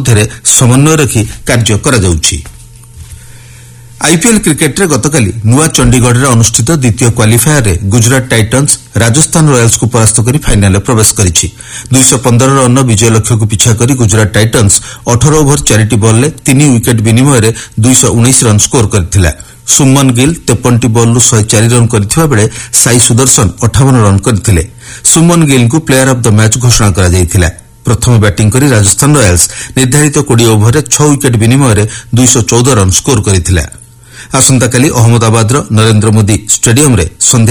ମଧ୍ୟରେ ସମନ୍ୱୟ ରଖି କାର୍ଯ୍ୟ କରାଯାଉଛି। आईपीएल क्रिकेट रे गतकाली नुआ चंडीगढ़ रे अनुष्ठित द्वितीय क्वालिफायर रे गुजरात टाइटन्स राजस्थान रॉयल्स को परास्त करी फाइनल में प्रवेश करिछि। 215 रन विजय लक्ष्य को पिछा करी गुजरात टाइटन्स 18 ओवर 4 बॉल ले 3 विकेट विनिमय रे 219 रन स्कोर करथिला। सुमन गिल 53 बॉल रु 104 रन करथिबा बेले साई सुदर्शन 58 रन करथिले। सुमन गिल को प्लेयर ऑफ द मैच घोषणा करा जायथिला। प्रथम बैटिंग करी राजस्थान रॉयल्स निर्धारित 20 ओवर रे 6 विकेट विनिमय रे 214 run score करथिला। आसंताकाली Ahmedabad Narendra Modi stadium रे संध्या